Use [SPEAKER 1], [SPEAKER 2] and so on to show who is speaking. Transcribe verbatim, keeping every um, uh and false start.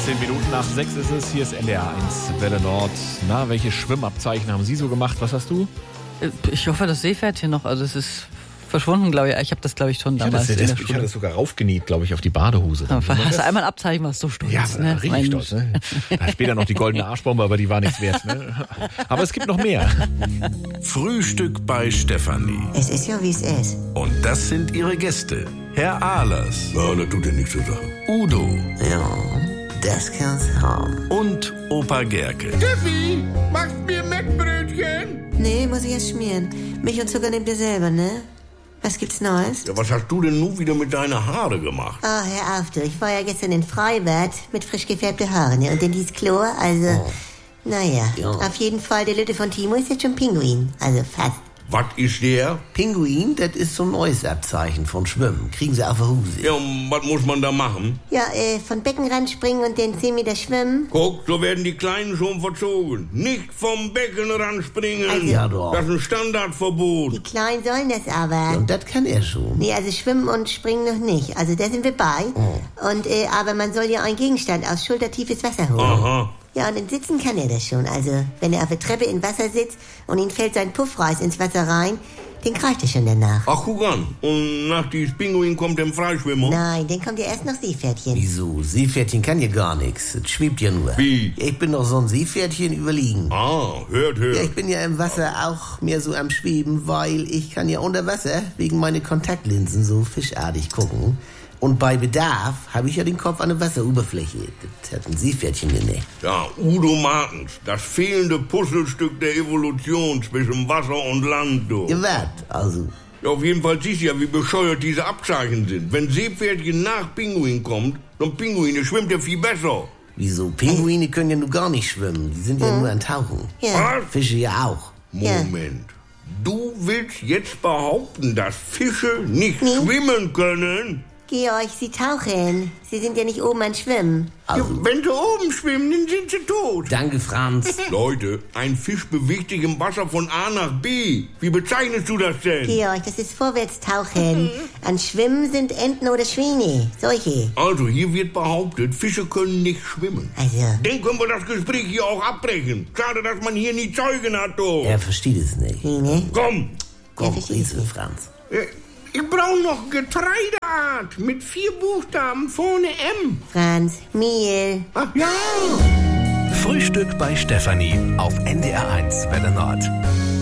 [SPEAKER 1] sechzehn Minuten nach sechs ist es. Hier ist N D R eins Welle Nord. Na, welche Schwimmabzeichen haben Sie so gemacht? Was hast du?
[SPEAKER 2] Ich hoffe, das Seepferdchen noch. Also es ist verschwunden, glaube ich. Ich habe das, glaube ich, schon damals
[SPEAKER 1] Ich
[SPEAKER 2] in der
[SPEAKER 1] hatte, das, ich hatte das sogar raufgenäht, glaube ich, auf die Badehose.
[SPEAKER 2] Ja, hast du einmal ein Abzeichen, warst so stolz.
[SPEAKER 1] Ja,
[SPEAKER 2] ne?
[SPEAKER 1] richtig
[SPEAKER 2] Mein
[SPEAKER 1] stolz. Ne? Da später noch die goldene Arschbombe, aber die war nichts wert. Ne? Aber es gibt noch mehr.
[SPEAKER 3] Frühstück bei Stefanie.
[SPEAKER 4] Es ist ja, wie es ist.
[SPEAKER 3] Und das sind ihre Gäste. Herr Ahlers.
[SPEAKER 5] Ja, das tut ja nichts zur Sache.
[SPEAKER 3] Udo.
[SPEAKER 4] Ja, das kann's haben.
[SPEAKER 3] Und Opa Gerke.
[SPEAKER 5] Steffi, machst mir Mettbrötchen?
[SPEAKER 4] Nee, muss ich erst schmieren. Milch und Zucker nehmt ihr selber, ne? Was gibt's Neues?
[SPEAKER 5] Ja, was hast du denn nun wieder mit deinen Haare gemacht?
[SPEAKER 4] Oh, hör auf, du. Ich war ja gestern in Freibad mit frisch gefärbten Haaren. Ne? Und in dieses Chlor, also... Oh. Naja, ja. Auf jeden Fall, der Lütte von Timo ist jetzt schon Pinguin. Also fast.
[SPEAKER 5] Was ist der?
[SPEAKER 6] Pinguin, das ist so ein neues Abzeichen von Schwimmen. Kriegen sie auf der Hose.
[SPEAKER 5] Ja, und was muss man da machen?
[SPEAKER 4] Ja, äh, von Beckenrand springen und den zehn Meter schwimmen.
[SPEAKER 5] Guck, so werden die Kleinen schon verzogen. Nicht vom Beckenrand springen.
[SPEAKER 4] Also,
[SPEAKER 6] ja, doch.
[SPEAKER 5] Das ist ein Standardverbot.
[SPEAKER 4] Die Kleinen sollen das aber.
[SPEAKER 6] Ja, und das kann er schon.
[SPEAKER 4] Nee, also schwimmen und springen noch nicht. Also da sind wir bei. Oh. Und, äh, aber man soll ja einen Gegenstand aus schultertiefes Wasser holen.
[SPEAKER 5] Aha.
[SPEAKER 4] Ja, und in Sitzen kann er das schon. Also, wenn er auf der Treppe im Wasser sitzt und ihm fällt sein Puffreis ins Wasser rein, den greift er schon danach.
[SPEAKER 5] Ach, guck an. Und nach diesem Pinguin kommt der Freischwimmer?
[SPEAKER 4] Nein, dann kommt ja erst noch Seepferdchen.
[SPEAKER 6] Wieso? Seepferdchen kann ja gar nichts. Das schwebt ja nur.
[SPEAKER 5] Wie?
[SPEAKER 6] Ich bin doch so ein Seepferdchen überliegen.
[SPEAKER 5] Ah, hört, hört.
[SPEAKER 6] Ja, ich bin ja im Wasser auch mehr so am Schweben, weil ich kann ja unter Wasser wegen meiner Kontaktlinsen so fischartig gucken. Und bei Bedarf habe ich ja den Kopf an der Wasseroberfläche. Das hat ein Seepferdchen nicht.
[SPEAKER 5] Ja, Udo Martens, das fehlende Puzzlestück der Evolution zwischen Wasser und Land, du.
[SPEAKER 6] Ihr wart, also.
[SPEAKER 5] Ja, auf jeden Fall siehst du ja, wie bescheuert diese Abzeichen sind. Wenn Seepferdchen nach Pinguin kommt, dann Pinguine schwimmt ja viel besser.
[SPEAKER 6] Wieso? Pinguine können ja nur gar nicht schwimmen. Die sind ja hm. nur an Tauchen.
[SPEAKER 4] Ja.
[SPEAKER 5] Was?
[SPEAKER 6] Fische ja auch.
[SPEAKER 5] Moment. Ja. Du willst jetzt behaupten, dass Fische nicht nee. schwimmen können?
[SPEAKER 4] Georg, sie tauchen. Sie sind ja nicht oben an Schwimmen.
[SPEAKER 5] Also, ja, wenn sie oben schwimmen, dann sind sie tot.
[SPEAKER 6] Danke, Franz.
[SPEAKER 5] Leute, ein Fisch bewegt sich im Wasser von A nach B. Wie bezeichnest du das denn?
[SPEAKER 4] Georg, das ist Vorwärtstauchen. An Schwimmen sind Enten oder Schwäne. Solche.
[SPEAKER 5] Also, hier wird behauptet, Fische können nicht schwimmen.
[SPEAKER 4] Also.
[SPEAKER 5] Dann können wir das Gespräch hier auch abbrechen. Schade, dass man hier nie Zeugen hat, du.
[SPEAKER 6] Er versteht es nicht.
[SPEAKER 4] Nee, ne?
[SPEAKER 5] Komm.
[SPEAKER 6] Komm, Riese, Franz.
[SPEAKER 5] Ja. Ich brauche noch Getreideart mit vier Buchstaben vorne M.
[SPEAKER 4] Franz, Mehl.
[SPEAKER 5] Ach ja.
[SPEAKER 3] Frühstück bei Stefanie auf N D R eins Welle Nord.